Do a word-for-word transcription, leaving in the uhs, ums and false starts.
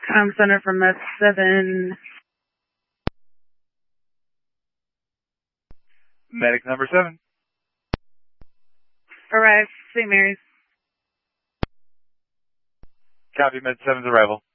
Com Center from Med seven. Medic number seven. Arrive, Saint Mary's. Copy, Med seven's arrival.